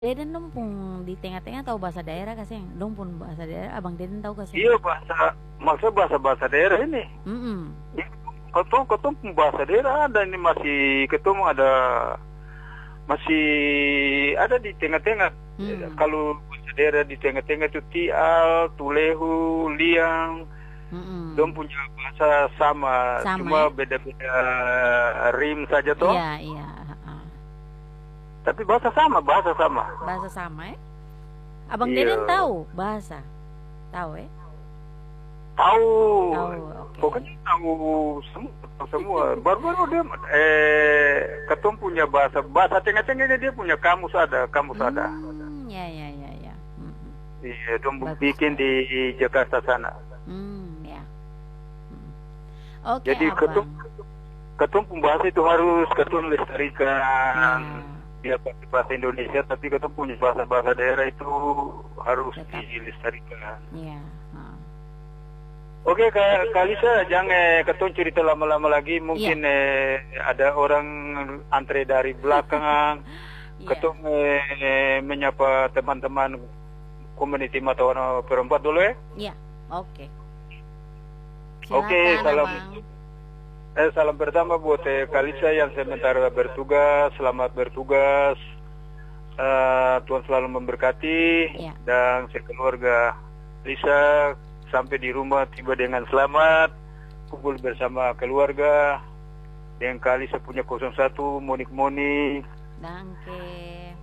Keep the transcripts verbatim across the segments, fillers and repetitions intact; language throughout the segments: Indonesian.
Deden dong pung di tengah-tengah tahu bahasa daerah kasih dong pun bahasa daerah abang Deden tahu kasih. Iya bahasa, maksudnya bahasa-bahasa daerah ini. Mm-mm. Ketemu ketemu bahasa daerah ada ini masih ketemu ada masih ada di tengah-tengah. Mm. Kalau bahasa daerah di tengah-tengah itu tial, tulehu, liang, Mm-mm. dong punya bahasa sama, Sama, cuma ya? beda-beda rim saja toh. Iya, iya. ha-ha. Tapi bahasa sama, bahasa sama. Bahasa sama ya? Abang Iya. Deden tahu bahasa? Tahu ya? Tahu. Tahu, oke. Pokoknya tahu semua, tahu semua. Baru-baru dia eh ketum punya bahasa bahasa tengah-tengahnya dia punya kamus ada, kamus ada. Hmm, ya, ya, ya, ya. Mm-mm. Iya, dong Bagus bikin di Jakarta sana. Hmm, ya. Mm. Oke, Jadi abang. ketum ketum pembahas itu harus ketum lestarikan. Ya. Ya pakai bahasa Indonesia, tapi ketum punya bahasa-bahasa daerah itu harus Tetap. dilestarikan. Iya. ha. Oke, Kak Kalisa, jangan eh, ketum cerita lama-lama lagi. Mungkin eh, ada orang antre dari belakang. Iya. Ketum eh, menyapa teman-teman community Matawana Perempat dulu ya. Iya, oke. Oke, Silakan, salam. abang. Eh, salam pertama buat eh, Kalisa yang sementara bertugas. Selamat bertugas. Eh, Tuhan selalu memberkati Iya. dan sekeluarga Lisa sampai di rumah tiba dengan selamat, kumpul bersama keluarga. Dengan Kalisa punya nol satu, Monik-Monik Danke.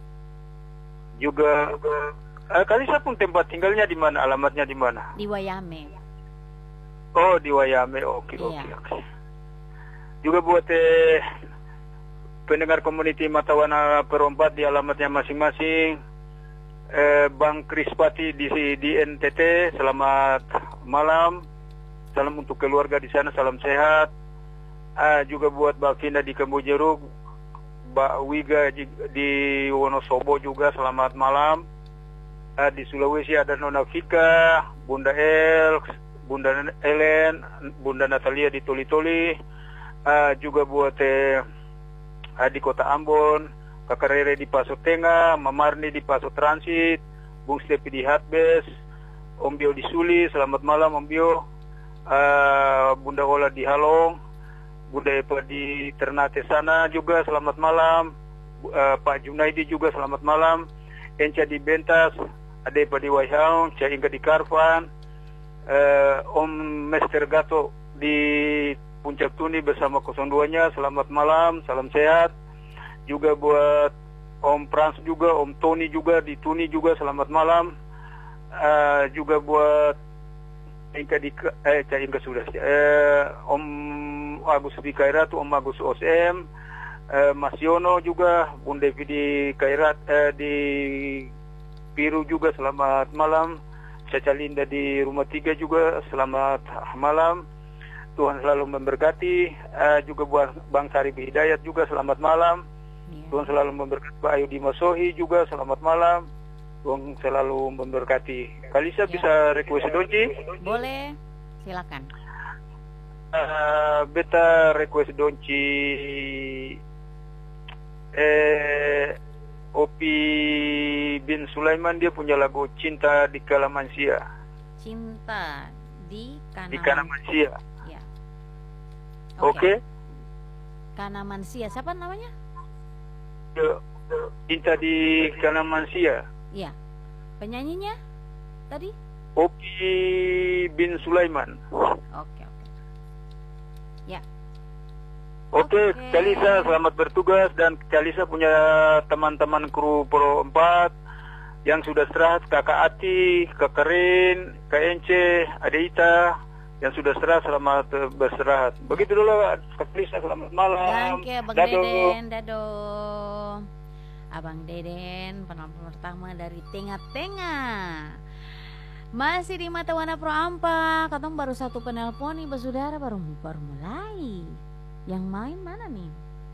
juga. Eh, Kalisa pun tempat tinggalnya di mana? Alamatnya di mana? Di Wayame. Oh, di Wayame. Oke, oke, Iya. oke. Juga buat eh, pendengar community Matawana Perempat di alamatnya masing-masing. Eh, Bang Krispati di di N T T, selamat malam. Salam untuk keluarga di sana, salam sehat. Ah, juga buat Mbak Vina di Kembojeruk, Mbak Wiga di, di Wonosobo juga selamat malam. Ah, di Sulawesi ada Nona Vika, Bunda El, Bunda Ellen, Bunda Natalia di Toli-Toli. Ah, juga buat eh, ah, di Kota Ambon, Kakak Rere di Paso Tengah, Mamarni di Paso Transit, Bung Stepi di Hatbes, Om Bio di Suli, selamat malam Om Bio. Uh, Bunda Ola di Halong, Bunda Epa di Ternate sana juga selamat malam. Uh, Pak Junaidi juga selamat malam. Enca di Bentas, Ade Epa di Waihaung, Cah Inga di Karvan, uh, Om Mester Gato di Puncak Tuni bersama nol dua-nya, selamat malam, salam sehat. Juga buat Om Frans juga, Om Tony juga di Tuni juga selamat malam. Uh, juga buat Inka di eh Cah Inka sudah eh, Om Agus di Kairat, Om Agus O S M, eh, Mas Yono juga, Bunda Devi di Kairat, eh, di Piru juga selamat malam. Caca Linda di Rumah Tiga juga selamat malam. Tuhan selalu memberkati. Eh, juga buat Bang Sari Hidayat juga selamat malam. Iya. Tuhan selalu memberkati. Pak Ayu Dimasohi juga selamat malam. Tuhan selalu memberkati. Kalisa Ya. bisa request donci? Boleh, silakan. Uh, beta request donci eh Opi bin Sulaiman, dia punya lagu Cinta di Kalamansia. Cinta di Kanaman. Di Kalamansia. Ya. Oke. Okay. Kanamansia, siapa namanya? Cinta di Kalamansia. Iya. Penyanyinya tadi? Opi bin Sulaiman. Oke, oke. Ya. Oke, Oke. Kalisa selamat bertugas, dan Kalisa punya teman-teman kru Pro empat yang sudah istirahat, Kakak Ati, Kakak Rin, Kak Ence, Ade Ita yang sudah istirahat, selamat eh, beristirahat. Begitu dulu Kak Kalisa, selamat malam. Danke, Abang Dado. Deden, dado. Abang Deden, penonton pertama dari tengah-tengah. Masih di Matawana Pro Ampa. Katong baru satu penelpon nih, saudara, baru baru mulai. Yang main mana nih?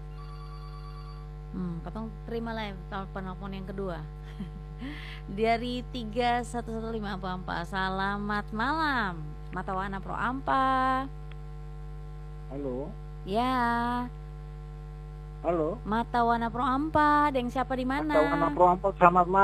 Hmm, katong terima lah penelpon yang kedua. Dari tiga satu satu lima Ampa Ampa. Selamat malam, Matawana Pro Ampa. Halo. Ya. Halo. Mata Wana Pro Ampa, deng siapa di mana? Mata Wana Pro Ampa, selamat malam.